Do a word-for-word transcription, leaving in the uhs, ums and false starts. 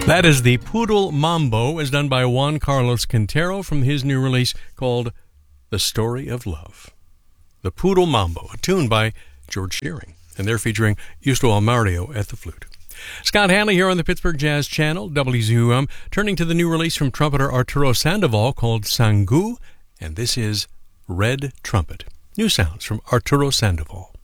That is the Poodle Mambo, as done by Juan Carlos Quintero from his new release called The Story of Love. The Poodle Mambo, a tune by George Shearing, and they're featuring Justo Almario at the flute. Scott Hanley here on the Pittsburgh Jazz Channel, W Z U M, turning to the new release from trumpeter Arturo Sandoval called Sangu, and this is Red Trumpet. New sounds from Arturo Sandoval.